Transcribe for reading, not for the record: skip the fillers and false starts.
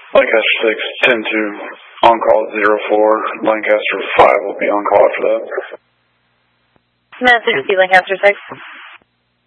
Lancaster 6, 10-2, on-call 04. Lancaster 5 will be on-call after that. Command 60, Lancaster 6.